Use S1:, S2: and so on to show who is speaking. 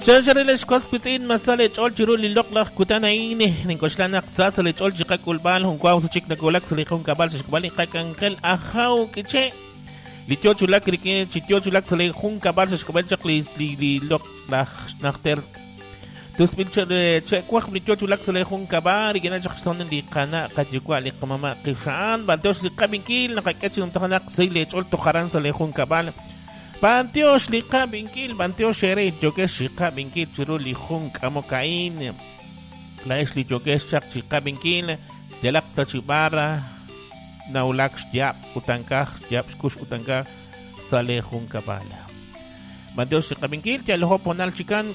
S1: Chacharilesh Kospitin Masale Chol Chiruli Loklak Kutanaini Ninkoshlan Sasale Chol Chikakulbal Hunkwao Chik Nakolak Salihon Kabal Shikbali Kakankel Ahau Kiche Litio Chulak Riki Chitio Chulak Salihun Kabal Shikbal Chakli Lok Nachter Tuspilcher Chekwak Litio Chulak Salihun Kabal Rigena Jackson Likana Katikwa Likamama Kishan Bantos Likabinkil Nakakachum Tanak Sile Chol Toharan Salihun Kabal Panteos liqa binkil, panteos shere choques chiqa binkil, churu lijun camocaín, laes li choques chak chiqa binkil, delak tachibara, naulax yap, utankaj, yap skush utankaj, sale jun kabala. Panteos chiqa binkil, ya lojo ponal chican,